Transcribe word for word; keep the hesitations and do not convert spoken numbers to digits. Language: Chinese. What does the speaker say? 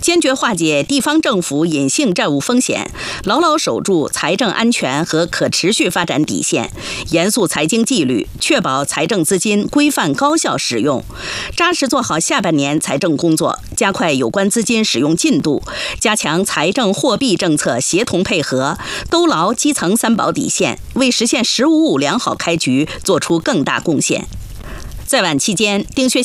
坚决化解地方政府隐性债务风险，牢牢守住财政安全和可持续发展底线，严肃财经纪律，确保财政资金规范高效使用，扎实做好下半年财政工作，加快有关资金使用进度，加强财政货币政策协同配合，兜牢基层三保底线，为实现“十五五”良好开局做出更大贡献。在晚期间，丁薛